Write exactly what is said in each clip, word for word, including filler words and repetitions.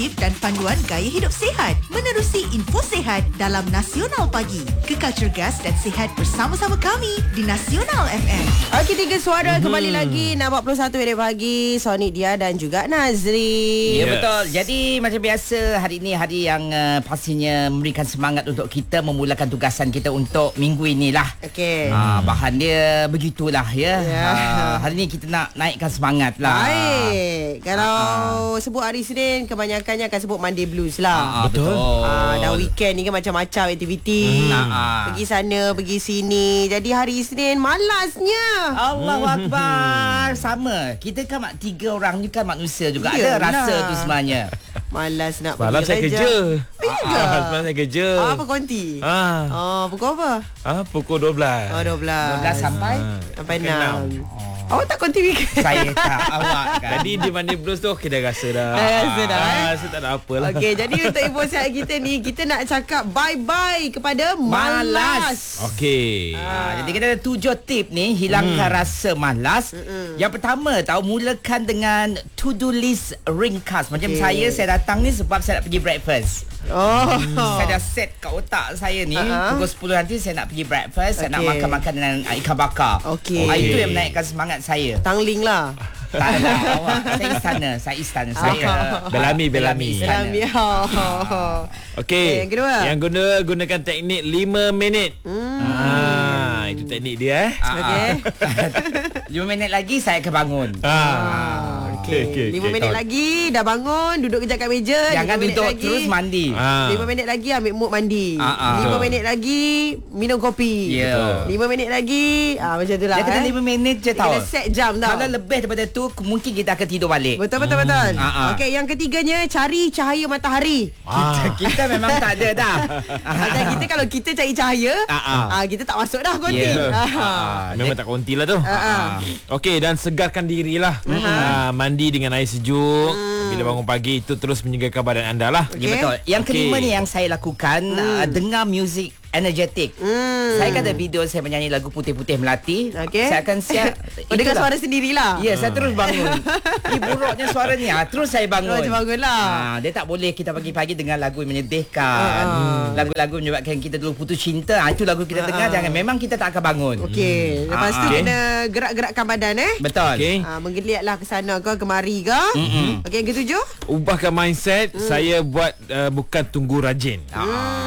tip dan panduan gaya hidup sihat menerusi info sihat dalam Nasional Pagi. Kekal cergas dan sihat bersama-sama kami di Nasional F M. Okey, tiga suara mm-hmm. kembali lagi enam empat puluh satu minit pagi. Sonic Dia dan juga Nazri. Ya, yes. Betul. Jadi macam biasa hari ini hari yang uh, pastinya memberikan semangat untuk kita memulakan tugasan kita untuk minggu inilah. Okey. Uh, bahan dia begitulah ya. Yeah. Uh, hari ini kita nak naikkan semangat lah. Baik. Kalau uh, sebut hari Isnin kebanyakannya akan sebut Monday Blues lah. Uh, betul. Uh, dah weekend ni kan macam-macam aktiviti. Hmm. Uh, pergi sana, pergi sini. Jadi hari Isnin malasnya. Allahu Akbar. Sama. Kita kan mak tiga orang ni kan manusia juga. Yalah. Ada rasa tu sebenarnya. Malas nak Malam pergi saya kerja. Ya ke? Ah, semalam saya kerja. Ah, apa konti? Ah. Oh, pukul apa? Ah, pukul dua belas. Oh, dua belas. dua belas sampai Sampai Sampai enam. enam. Awak tak konti weekend? Saya tak. Awak kan. Tadi di Monday Blues tu kita rasa dah. Dah rasa dah, eh? Ah, rasa tak ada apa lah. Okey, jadi untuk info sihat kita ni, kita nak cakap bye-bye kepada malas. Malas. Okey. Ha, jadi kita ada tujuh tip ni hilangkan hmm. rasa malas. Mm-mm. Yang pertama tahu mulakan dengan to-do list ringkas. Macam okay. saya saya datang ni sebab saya nak pergi breakfast. Oh. Hmm. Saya dah set kat otak saya ni uh-huh. pukul sepuluh nanti saya nak pergi breakfast, okay. saya nak makan-makan dengan ikan bakar. Okey. Ah, itu yang menaikkan semangat saya. Tangling lah. Tak ada awak. Saya istana, saya istana. Saya Belami, Belami. Belami. Oh. Okey. Okay, yang kedua. Yang guna gunakan teknik lima minit. Hmm. Ah, itu teknik dia eh. Okey. lima minit lagi saya akan bangun. Ah. Okey, okey. lima minit lagi dah bangun, duduk kejap kat meja. Jangan duduk lagi, terus mandi. Ah. lima minit lagi ambil mood mandi. Ah, ah. lima minit lagi minum kopi. Ya. lima minit lagi ah macam itulah. Dia kena eh. lima minit je tau. Kita set jam tau. Kalau lebih daripada tu mungkin kita akan tidur balik. Betul betul hmm. betul. Ah, ah. Okey, yang ketiganya cari cahaya matahari. Kita, kita memang tak ada dah. Macam kita kalau kita cari cahaya, Ah, ah. ah kita tak masuk dah konti. Yeah. Ah. Ah, memang tak konti lah tu. Ah, ah. Okey, dan segarkan dirilah. Mm-hmm. Ah, mandi dengan air sejuk. Mm. Bila bangun pagi itu terus menyegarkan badan anda lah. Okay. Ya, betul. Yang Okay. kelima ni yang saya lakukan, hmm. uh, dengar muzik energetik. Hmm. Saya kan ada video saya menyanyi lagu Putih-Putih Melati. Okay. Saya akan siap. Oh, dengar suara sendirilah. Ya, yeah, saya terus bangun. Ini buruknya suara ni. Ha, terus saya bangun. Terus bangunlah. Ha, dia tak boleh kita pagi-pagi dengar lagu yang menyedihkan. Hmm. Lagu-lagu menyebabkan kita dulu putus cinta. Ha, itu lagu kita dengar. Jangan. Memang kita tak akan bangun. Okey. Hmm. Lepas Ha, tu ha. kena gerak-gerakkan badan eh. Betul. Okay. Ha, menggeliatlah ke sana ke kemari ke. Mm-mm. Okey, yang ketujuh. Ubahkan mindset. Mm. Saya buat uh, bukan tunggu rajin. Ah.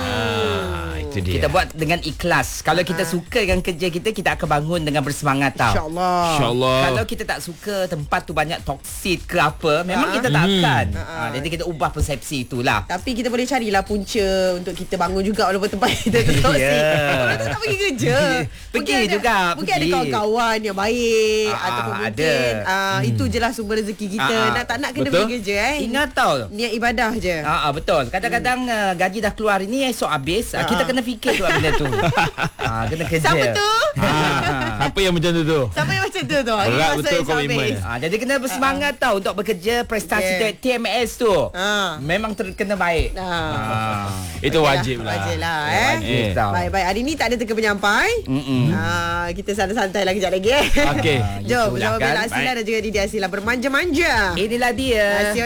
Ah, itu dia. Kita buat dengan ikhlas. Kalau kita suka dengan kerja kita, kita akan bangun dengan bersemangat tau. InsyaAllah. InsyaAllah. Kalau kita tak suka tempat tu banyak toksit ke apa, memang kita tak akan. Ha, jadi kita ubah persepsi itulah. Tapi kita boleh carilah punca untuk kita bangun juga walaupun tempat kita tu toksik. Yeah. Kalau tak, tak pergi kerja. Pergi Mungkin ada- juga, Mungkin pergi. ada kawan-kawan yang baik Ah, ataupun ada. mungkin ah, itu je lah sumber rezeki kita. Ah, ah. Nak tak nak kena Betul. pergi kerja eh. Ingat tau. Niat ibadah je. Ha, ha, betul. Kadang-kadang uh, gaji dah keluar hari ni, esok habis. Uh, kita kena fikir tu benda tu. Ha, kena kerja. Siapa tu? Ah, apa yang macam tu tu? Siapa yang macam tu tu? Ini Berat masa betul esok komitmen. habis. Ha, jadi kena bersemangat tau untuk bekerja prestasi Yeah. T M S tu. Ah. Memang terkena baik. Ah. Itu Okey wajib lah. Wajib lah eh. Wajib Eh. tau. Baik-baik. Hari ni tak ada teka penyampai. Mm-mm. Ah, kita santai-santai lagi kejap lagi eh. Okey. Jom, Itulah bersama kan. Bella Asila dan juga Didi Asila bermanja-manja. Inilah dia. Nasional